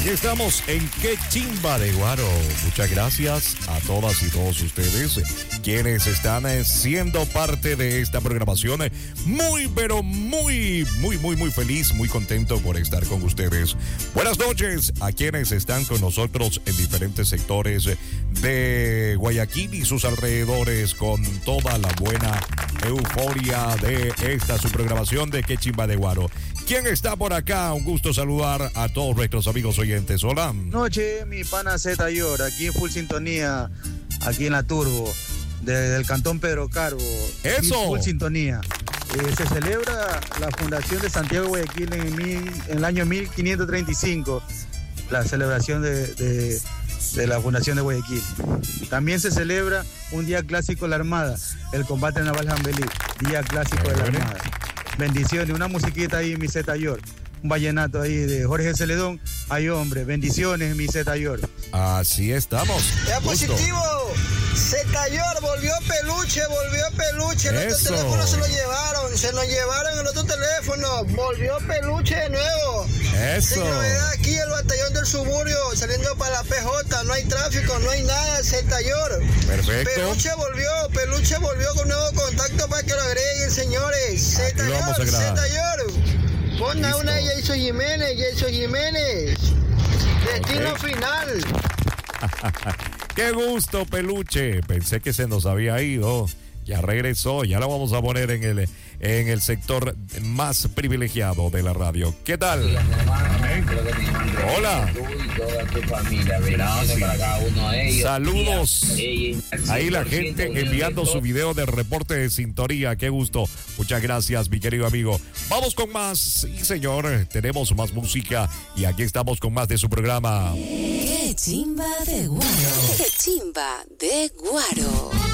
Aquí estamos en Qué Chimba de Guaro. Muchas gracias a todas y todos ustedes quienes están siendo parte de esta programación. Muy, pero muy feliz, muy contento por estar con ustedes. Buenas noches a quienes están con nosotros en diferentes sectores de Guayaquil y sus alrededores con toda la buena euforia de esta su programación de Qué Chimba de Guaro. ¿Quién está por acá? Un gusto saludar a todos nuestros amigos oyentes. Hola. Noche, mi pana Z Yor, aquí en full sintonía, aquí en la Turbo, del Cantón Pedro Carbo. ¡Eso! Full sintonía. Se celebra la fundación de Santiago Guayaquil en el año 1535, la celebración de la fundación de Guayaquil. También se celebra un día clásico de la Armada, el combate naval Jambelí, día clásico de la Armada. Bendiciones, una musiquita ahí, mi Z Yor. Un vallenato ahí de Jorge Celedón. Ay, hombre, bendiciones, mi Z Yor. Así estamos. Ya positivo. Z Yor, volvió peluche. El otro teléfono se lo llevaron el otro teléfono. Volvió peluche de nuevo. Eso. Sin novedad aquí el batallón del suburbio, saliendo para la PJ, no hay tráfico, no hay nada, Z Yor. Perfecto. Peluche volvió con nuevo contacto para que lo agreguen, señores. Z Yor. Ponga una de Jason Jiménez. Destino final. Qué gusto, Peluche. Pensé que se nos había ido. Ya regresó. Ya lo vamos a poner en el sector más privilegiado de la radio. ¿Qué tal? Hola. Saludos. Ahí la gente enviando su video de reporte de sintonía. Qué gusto. Muchas gracias, mi querido amigo. Vamos con más. Sí, señor. Tenemos más música y aquí estamos con más de su programa. Qué Chimba de Guaro. Qué Chimba de Guaro.